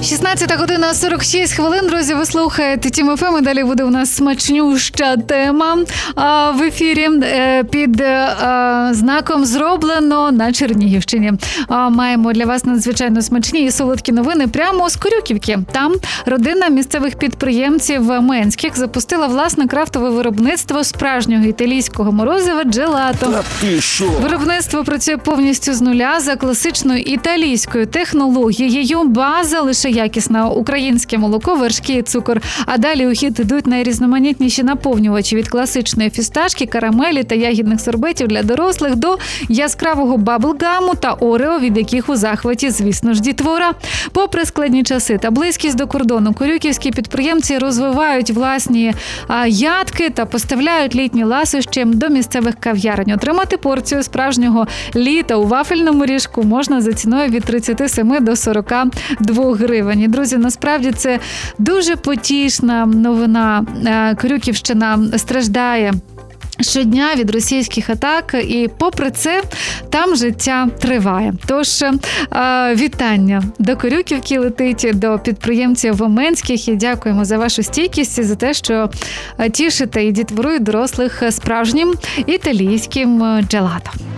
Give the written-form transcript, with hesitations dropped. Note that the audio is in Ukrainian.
16 година 46 хвилин, друзі, ви слухаєте Тім ФМ, і далі буде у нас смачнюща тема в ефірі під знаком «Зроблено на Чернігівщині». Маємо для вас надзвичайно смачні і солодкі новини прямо з Корюківки. Там родина місцевих підприємців Менських запустила власне крафтове виробництво справжнього італійського морозива «Джелато». Виробництво працює повністю з нуля за класичною італійською технологією. База лише якісне українське молоко, вершки і цукор. А далі у хід ідуть найрізноманітніші наповнювачі від класичної фісташки, карамелі та ягідних сорбетів для дорослих до яскравого баблгаму та орео, від яких у захваті, звісно ж, дітвора. Попри складні часи та близькість до кордону, корюківські підприємці розвивають власні ядки та поставляють літні ласощі до місцевих кав'ярень. Отримати порцію справжнього літа у вафельному ріжку можна за ціною від 37 до 42 гривень. Друзі, насправді це дуже потішна новина. Корюківщина страждає щодня від російських атак, і попри це там життя триває. Тож вітання до Корюківки летить, до підприємців Менських, і дякуємо за вашу стійкість і за те, що тішите і дітвору, і дорослих справжнім італійським джелато.